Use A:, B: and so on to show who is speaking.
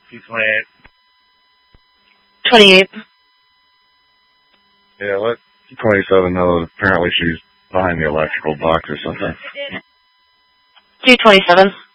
A: 228.
B: 28.
A: Yeah, let 27 know that apparently she's behind the electrical box or something.
B: 227.